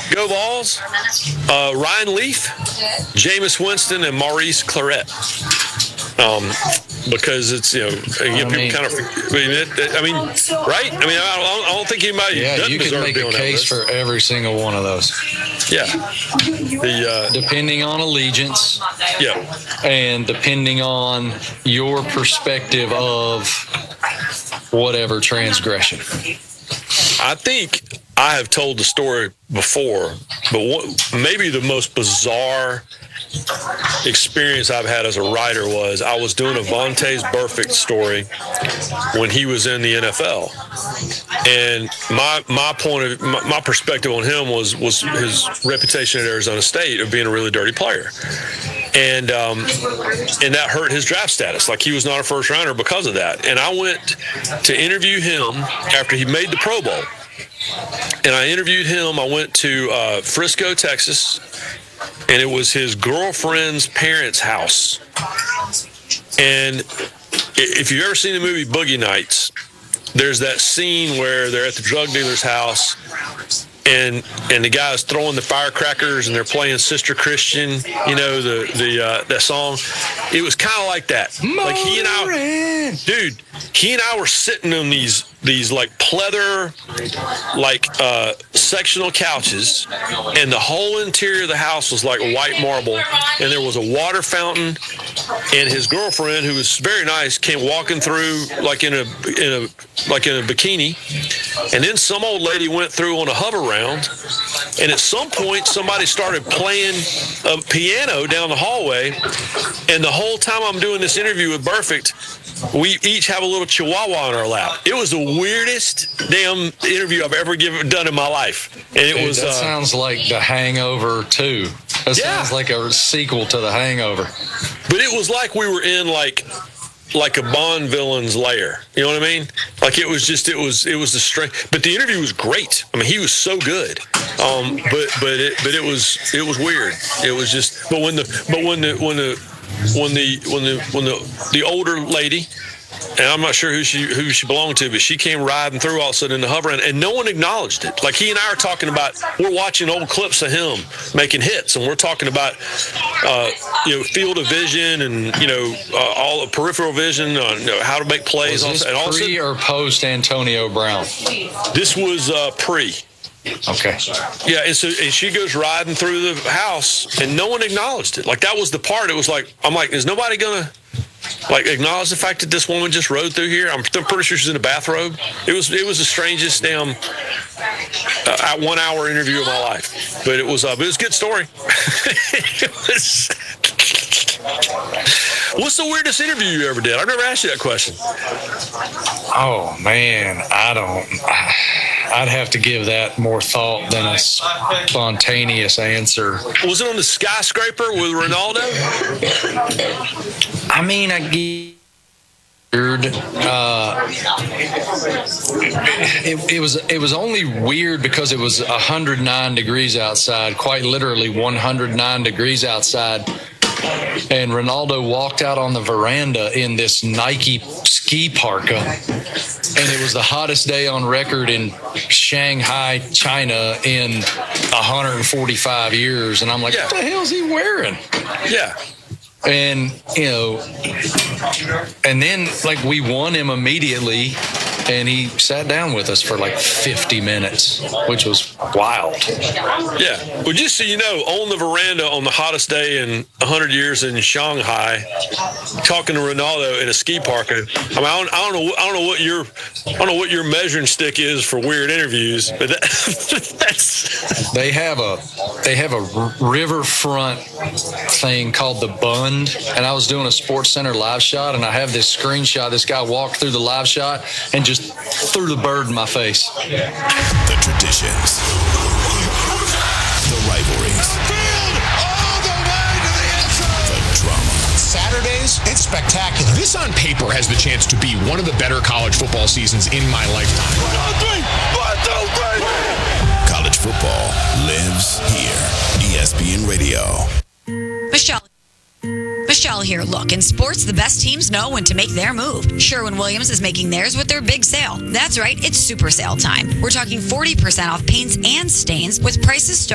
Go Vols, Ryan Leaf, Jameis Winston, and Maurice Claret. Because it's, you know, people kind of, right? I mean, I don't think anybody doesn't deserve to be on that list. You can make a case for every single one of those. Yeah. Depending on allegiance. Yeah. And depending on your perspective of whatever transgression. I think I have told the story before, but maybe the most bizarre experience I've had as a writer was I was doing a Vontaze Burfict story when he was in the NFL, and my perspective on him was his reputation at Arizona State of being a really dirty player, and that hurt his draft status. Like, he was not a first rounder because of that. And I went to interview him after he made the Pro Bowl, and I interviewed him. I went to Frisco, Texas. And it was his girlfriend's parents' house. And if you've ever seen the movie Boogie Nights, there's that scene where they're at the drug dealer's house, and the guy's throwing the firecrackers, and they're playing Sister Christian, you know, that song. It was kind of like that. Like, he and I were sitting on these like pleather, like sectional couches, and the whole interior of the house was like white marble, and there was a water fountain, and his girlfriend, who was very nice, came walking through like in a bikini, and then some old lady went through on a hover round, and at some point somebody started playing a piano down the hallway, and the whole time I'm doing this interview with Burfict, we each have a little chihuahua on our lap. It was the weirdest damn interview I've ever done in my life. And that sounds like The Hangover 2. That sounds like a sequel to The Hangover. But it was like we were in like a Bond villain's lair. You know what I mean? Like, it was the strength. But the interview was great. I mean, he was so good. But it was weird. It was just. But when the older lady, and I'm not sure who she belonged to, but she came riding through all of a sudden in the hover, and no one acknowledged it. Like, he and I are talking about, we're watching old clips of him making hits, and we're talking about field of vision and all the peripheral vision on how to make plays. Was this pre or post Antonio Brown? This was pre. Okay. Yeah, and she goes riding through the house, and no one acknowledged it. Like, that was the part. It was like, I'm like, is nobody gonna acknowledge the fact that this woman just rode through here? I'm pretty sure she's in a bathrobe. It was the strangest damn 1 hour interview of my life. But it was a good story. What's the weirdest interview you ever did? I've never asked you that question. Oh man, I'd have to give that more thought than a spontaneous answer. Was it on the skyscraper with Ronaldo? I mean, it was only weird because it was 109 degrees outside, quite literally 109 degrees outside. And Ronaldo walked out on the veranda in this Nike ski parka, and it was the hottest day on record in Shanghai, China in 145 years. And I'm like, What the hell is he wearing? Yeah. And, and then we won him immediately, and he sat down with us for 50 minutes, which was wild. Yeah. Well, just so you know, on the veranda on the hottest day in 100 years in Shanghai, talking to Ronaldo in a ski parka. I mean, I don't know what your measuring stick is for weird interviews, but that's. They have a riverfront thing called the Bund, and I was doing a Sports Center live shot, and I have this screenshot. This guy walked through the live shot and just threw the bird in my face. The traditions, the rivalries, all the way to the end zone. The drama. Saturdays, it's spectacular. This on paper has the chance to be one of the better college football seasons in my lifetime. 1, 2, 3. College football lives here. ESPN Radio. Michelle here. Look, in sports, the best teams know when to make their move. Sherwin-Williams is making theirs with their big sale. That's right, it's super sale time. We're talking 40% off paints and stains with prices starting